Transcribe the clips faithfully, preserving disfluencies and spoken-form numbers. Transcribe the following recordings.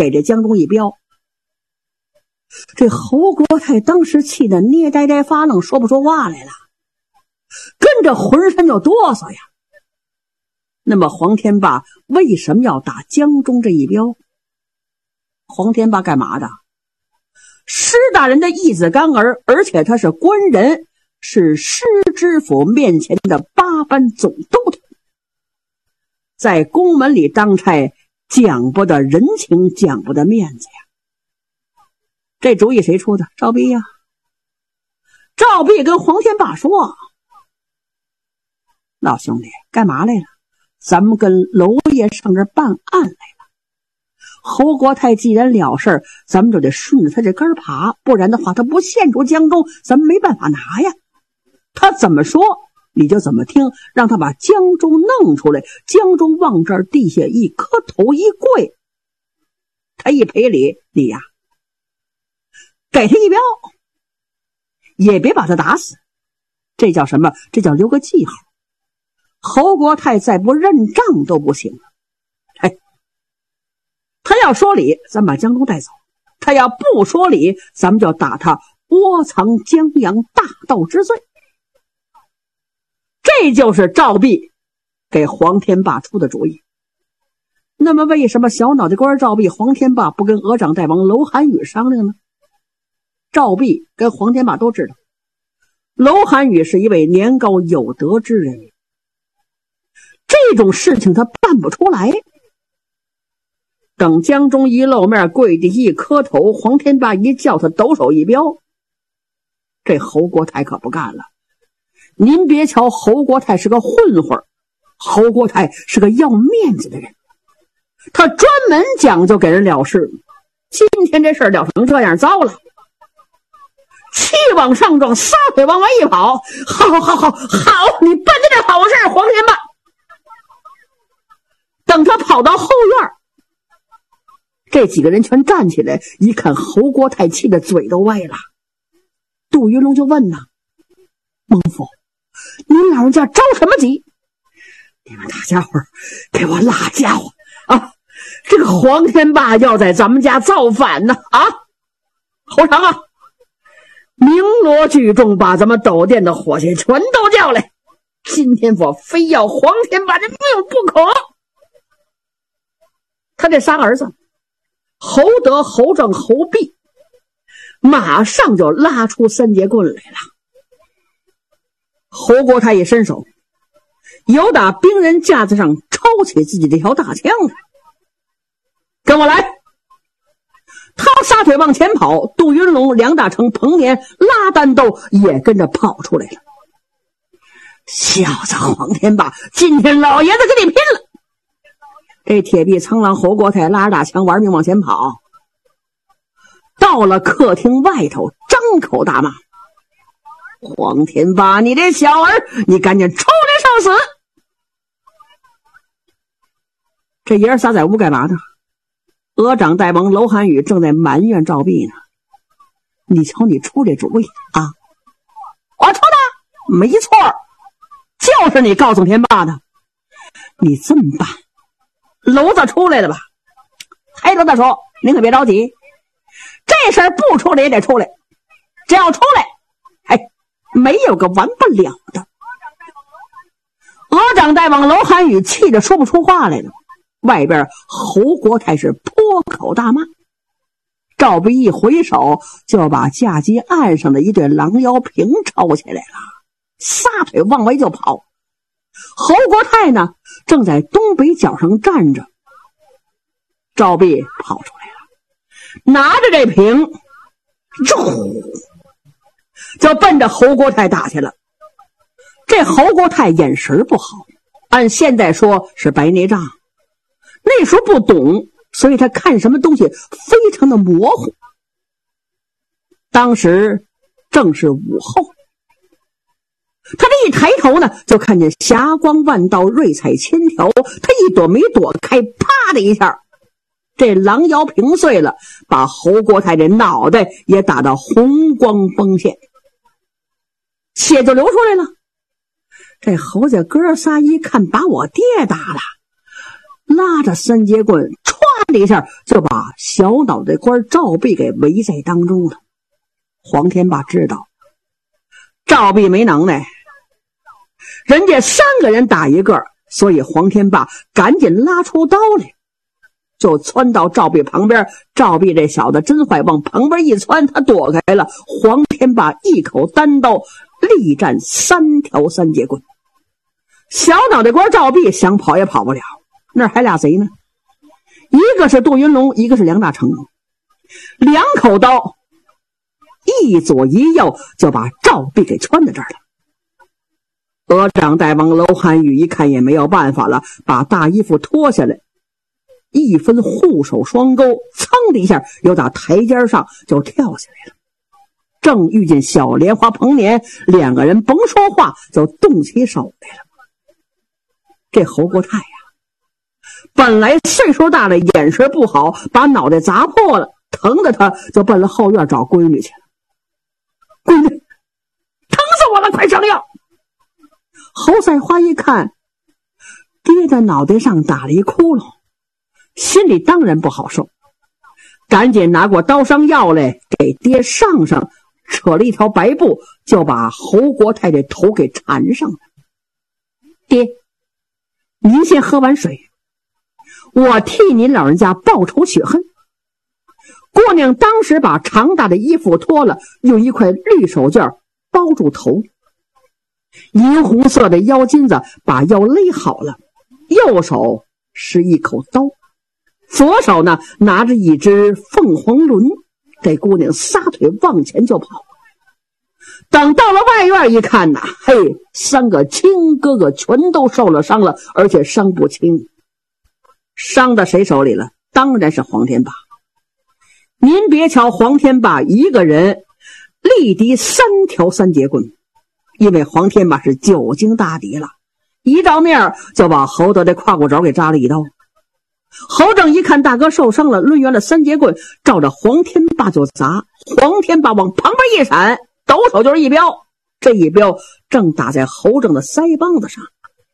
给这江中一镖。这侯国泰当时气得捏呆呆发愣，说不出话来了，跟着浑身就哆嗦呀。那么黄天霸为什么要打江中这一镖？黄天霸干嘛的？施大人的义子干儿，而且他是官人，是施知府面前的八班总督头，在宫门里当差，讲不得人情，讲不得面子呀。这主意谁出的？赵弼呀。赵弼跟黄天霸说：老兄弟，干嘛来了？咱们跟娄爷上这办案来了。侯国泰既然了事儿，咱们就得顺着他这根爬，不然的话他不献出江中，咱们没办法拿呀。他怎么说你就怎么听，让他把江中弄出来。江中往这儿地下一磕头一跪，他一赔礼，你呀给他一镖，也别把他打死。这叫什么？这叫留个记号。侯国泰再不认账都不行了。哎，他要说理，咱把江中带走；他要不说理，咱们就打他窝藏江洋大盗之罪。这就是赵弼给黄天霸出的主意。那么为什么小脑袋瓜赵弼黄天霸不跟鹅掌大王娄寒雨商量呢？赵弼跟黄天霸都知道，娄寒雨是一位年高有德之人，这种事情他办不出来。等江中一露面，跪地一磕头，黄天霸一叫他抖手一镖，这侯国泰可不干了。您别瞧侯国泰是个混混，侯国泰是个要面子的人，他专门讲究给人了事。今天这事儿了成这样，糟了！气往上撞，撒腿往外一跑，好好好好，你办的这好事，黄天霸。等他跑到后院，这几个人全站起来，一看侯国泰气得嘴都歪了。杜云龙就问呐：孟父，您老人家着什么急？你们大家伙给我拉家伙啊！这个黄天霸要在咱们家造反呢！啊，侯长啊，鸣锣聚众，把咱们斗店的伙计全都叫来。今天我非要黄天霸的命不可。他这仨儿子侯德、侯正、侯弼马上就拉出三节棍来了。侯国泰一伸手，由打兵人架子上抄起自己这条大枪来，跟我来。他撒腿往前跑，杜云龙、梁大成、彭年、拉丹斗也跟着跑出来了。小子黄天霸，今天老爷子跟你拼了！这铁臂苍狼侯国泰拉着大枪玩命往前跑，到了客厅外头，张口大骂：黄天霸，你这小儿，你赶紧出来受死！这爷儿仨在屋干嘛呢？鹅掌大王娄寒雨正在埋怨赵弼呢。你瞧你出这主意啊！我出的没错，就是你告诉天霸的。你这么办，娄子出来了吧？抬头大说，您可别着急，这事儿不出来也得出来，只要出来，哎，没有个完不了的。鹅掌大王娄寒雨气得说不出话来了。外边侯国泰是破口大骂，赵弼一回手就把架机岸上的一对狼腰瓶抄起来了，撒腿往外就跑。侯国泰呢，正在东北角上站着。赵弼跑出来了，拿着这瓶就奔着侯国泰打去了。这侯国泰眼神不好，按现在说是白内障，那时候不懂，所以他看什么东西非常的模糊。当时正是午后，他这一抬头呢，就看见霞光万道，瑞彩千条，他一躲没躲开，啪的一下，这狼腰瓶碎了，把侯国泰这脑袋也打到红光崩现，血就流出来了。这侯家哥仨一看把我爹打了，拉着三节棍歘的一下就把小脑袋官赵壁给围在当中了。黄天霸知道赵壁没能耐，人家三个人打一个，所以黄天霸赶紧拉出刀来，就窜到赵壁旁边。赵壁这小子真坏，往旁边一窜，他躲开了。黄天霸一口单刀力战三条三节棍，小脑袋官赵壁想跑也跑不了。那还俩谁呢？一个是杜云龙，一个是梁大成，两口刀一左一右就把赵壁给穿在这儿了。额长大王楼汉玉一看也没有办法了，把大衣服脱下来，一分护手双钩，噌的一下又打台阶上就跳下来了。正遇见小莲花彭年，两个人甭说话就动起手来了。这侯国泰呀、啊，本来岁数大了，眼神不好，把脑袋砸破了，疼的他就奔了后院找闺女去了。闺女，疼死我了，快上药！侯赛花一看爹的脑袋上打了一窟窿，心里当然不好受，赶紧拿过刀伤药来给爹上上，扯了一条白布就把侯国泰的头给缠上了。爹，您先喝完水，我替您老人家报仇雪恨。姑娘当时把长大的衣服脱了，用一块绿手绢包住头，银红色的腰巾子把腰勒好了，右手是一口刀，左手呢拿着一只凤凰轮，这姑娘撒腿往前就跑。等到了外院一看呐，嘿，三个亲哥哥全都受了伤了，而且伤不轻。伤到谁手里了？当然是黄天霸。您别瞧黄天霸一个人力敌三条三节棍，因为黄天霸是久经大敌了，一照面就把侯德的胯骨轴给扎了一刀。侯正一看大哥受伤了，抡圆了三节棍照着黄天霸就砸。黄天霸往旁边一闪，抖手就是一镖，这一镖正打在侯正的腮帮子上。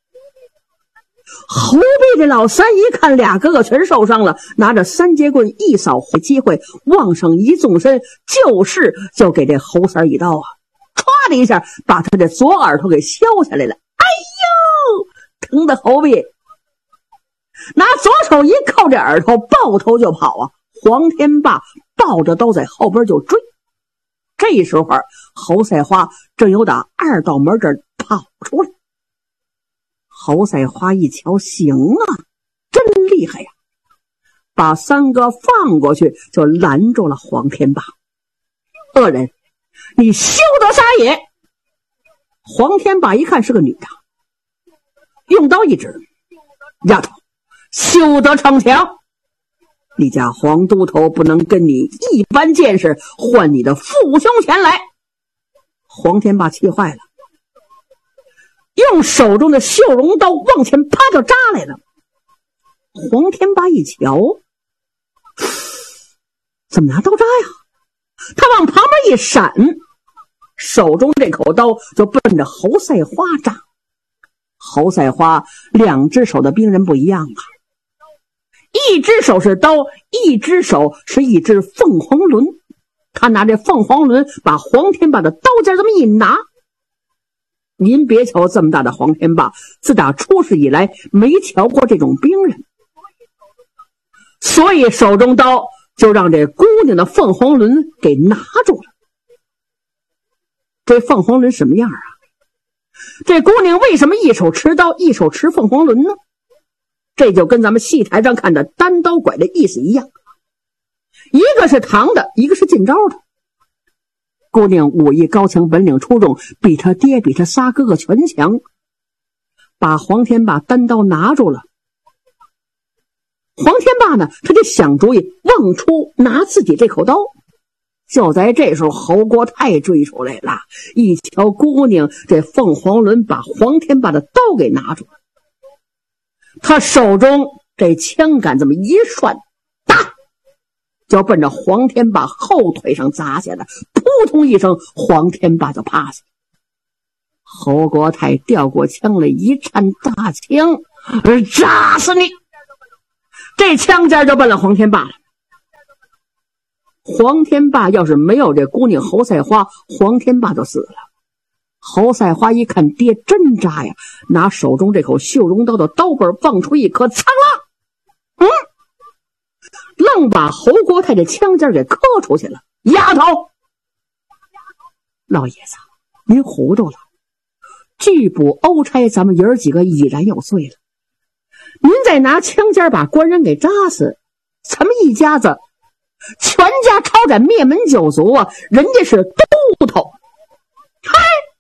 侯壁这老三一看俩哥哥全受伤了，拿着三节棍一扫机会，往上一纵身，就是就给这侯三一刀啊，唰的一下把他的左耳朵给削下来了。哎呦，疼的侯壁拿左手一扣这耳朵，抱头就跑啊。黄天霸抱着刀在后边就追。这时候侯赛花正由打二道门这儿跑出来。侯赛花一瞧，行啊，真厉害呀，把三哥放过去，就拦住了黄天霸。恶人，你休得撒野！黄天霸一看是个女的，用刀一指，丫头，休得逞强！你家黄都头不能跟你一般见识，换你的父兄前来。黄天霸气坏了，用手中的绣绒刀往前啪就扎来了。黄天霸一瞧，怎么拿刀扎呀？他往旁边一闪，手中这口刀就奔着侯赛花扎。侯赛花两只手的兵人不一样啊，一只手是刀，一只手是一只凤凰轮。他拿这凤凰轮把黄天霸的刀尖这么一拿。您别瞧这么大的黄天霸，自打出世以来没瞧过这种兵人，所以手中刀就让这姑娘的凤凰轮给拿住了。这凤凰轮什么样啊？这姑娘为什么一手持刀一手持凤凰轮呢？这就跟咱们戏台上看的单刀拐的意思一样，一个是唐的，一个是进招的。姑娘武艺高强，本领出众，比他爹比他仨哥哥全强，把黄天霸单刀拿住了。黄天霸呢，他就想主意往出拿自己这口刀。就在这时候，侯国泰追出来了，一瞧姑娘这凤凰轮把黄天霸的刀给拿住了，他手中这枪杆这么一涮，打就奔着黄天霸后腿上砸下来，扑通一声，黄天霸就趴下。侯国泰调过枪来一颤大枪，扎死你！ 这枪尖就奔了黄天霸了。黄天霸要是没有这姑娘侯赛花，黄天霸就死了。侯赛花一看爹真扎呀，拿手中这口绣绒刀的刀背放出一颗，苍了，嗯，愣把侯国泰的枪尖给磕出去了。丫头，老爷子，您糊涂了，拒捕欧差，咱们爷儿几个已然有罪了。您再拿枪尖把官人给扎死，咱们一家子全家抄斩灭门九族啊！人家是都头。嗨，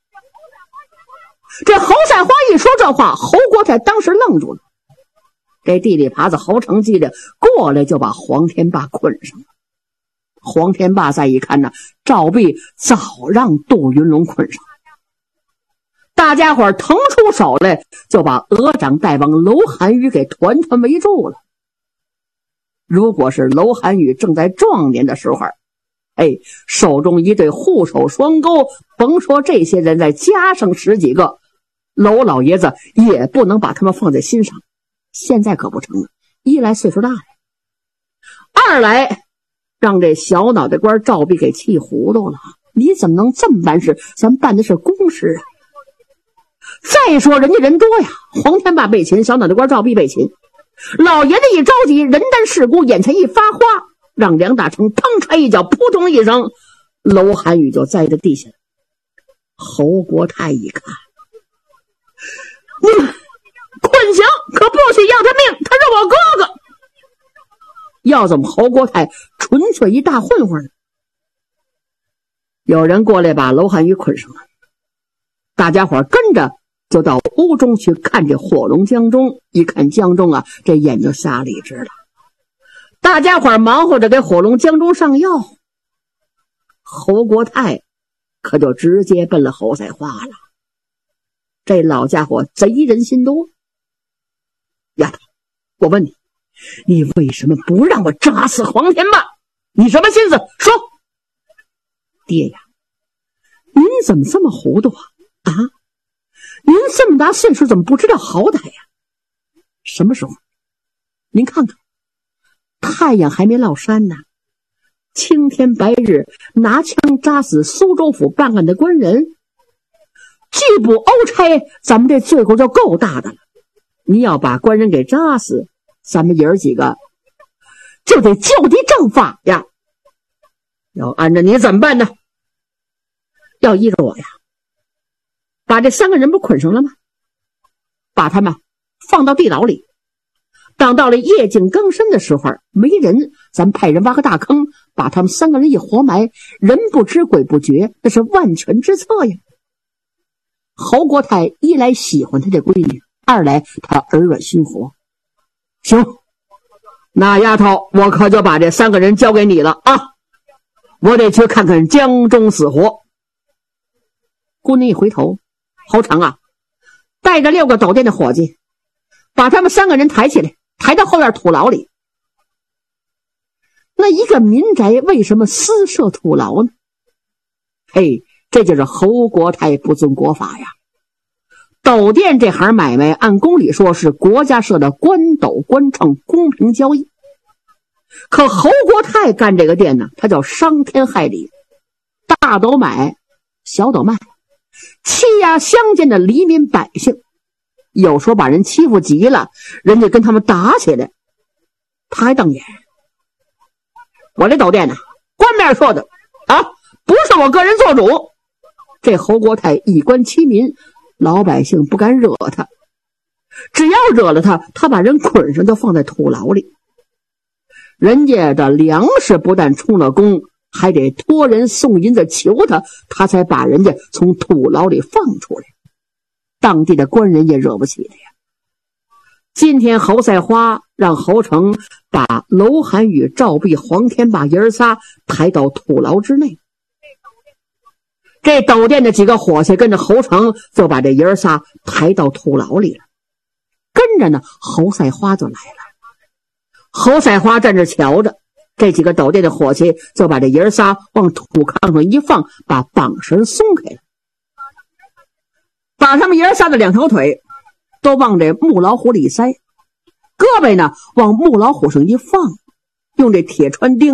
这侯赛花一说这话，侯国泰当时愣住了。这地里耙子侯成记着过来就把黄天霸捆上了。黄天霸再一看呢，赵壁早让杜云龙捆上了。大家伙腾出手来，就把鹅掌大王楼寒雨给团团围住了。如果是楼寒雨正在壮年的时候，哎，手中一对护手双钩，甭说这些人，再加上十几个，楼老爷子也不能把他们放在心上。现在可不成了，一来岁数大了，二来让这小脑袋官赵壁给气糊涂了。你怎么能这么办事？咱办的是公事啊！再说人家人多呀，黄天霸被擒，小脑袋官赵壁被擒，老爷子一着急，人单势孤，眼前一发花，让梁大成砰嚓一脚，扑通一声，楼寒雨就栽在地下。侯国泰一看，你们困刑，可不许要他命，他是我哥哥。要怎么侯国泰纯粹一大混混呢？有人过来把楼寒雨捆上了，大家伙跟着就到屋中去看这火龙江中。一看江中啊，这眼就瞎了一只了。大家伙忙活着给火龙江中上药，侯国泰可就直接奔了侯赛花了。这老家伙贼人心多。丫头，我问你，你为什么不让我扎死黄天霸？你什么心思？说。爹呀，您怎么这么糊涂啊？啊，您这么大岁数怎么不知道好歹呀？什么时候？您看看，太阳还没落山呢，青天白日拿枪扎死苏州府办案的官人，拒捕欧差，咱们这罪过就够大的了。你要把官人给扎死，咱们爷儿几个就得就地正法呀。要按照你怎么办呢？要依着我呀，把这三个人不捆上了吗？把他们放到地牢里，等到了夜景更深的时候，没人，咱派人挖个大坑，把他们三个人一活埋，人不知鬼不觉，那是万全之策呀。侯国泰一来喜欢他这闺女，二来他耳软心活。行，那丫头，我可就把这三个人交给你了啊！我得去看看江中死活。姑娘一回头，侯成啊，带着六个斗店的伙计，把他们三个人抬起来，抬到后院土牢里。那一个民宅为什么私设土牢呢？嘿，这就是侯国泰不遵国法呀。斗店这行买卖，按公理说是国家设的官斗官秤，公平交易。可侯国泰干这个店呢，他叫伤天害理，大斗买，小斗卖，欺压乡间的黎民百姓。有时候把人欺负急了，人家跟他们打起来，他还瞪眼。我这斗店呢，官面说的啊，不是我个人做主。这侯国泰以官欺民，老百姓不敢惹他，只要惹了他，他把人捆上就放在土牢里。人家的粮食不但充了公，还得托人送银子求他，他才把人家从土牢里放出来。当地的官人也惹不起的呀。今天侯赛花让侯成把楼寒雨、赵壁、黄天霸爷儿仨抬到土牢之内。这斗店的几个伙计跟着侯成就把这爷儿仨抬到土牢里了。跟着呢，侯赛花就来了。侯赛花站着瞧着，这几个斗店的伙计就把这爷儿仨往土炕上一放，把绑绳松开了，把他们爷儿仨的两条腿都往这木老虎里塞， 胳膊呢往木老虎上一放，用这铁穿钉